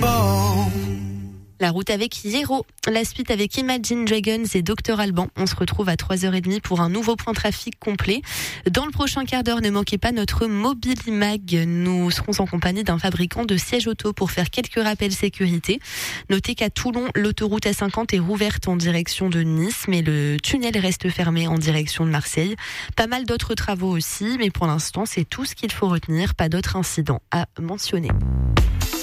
La route avec Hiero, la suite avec Imagine Dragons et Dr Alban. On se retrouve à 3h30 pour un nouveau point trafic complet. Dans le prochain quart d'heure, ne manquez pas notre Mobilimag. Nous serons en compagnie d'un fabricant de sièges auto pour faire quelques rappels sécurité. Notez qu'à Toulon, l'autoroute A50 est rouverte en direction de Nice, mais le tunnel reste fermé en direction de Marseille. Pas mal d'autres travaux aussi, mais pour l'instant, c'est tout ce qu'il faut retenir. Pas d'autres incidents à mentionner.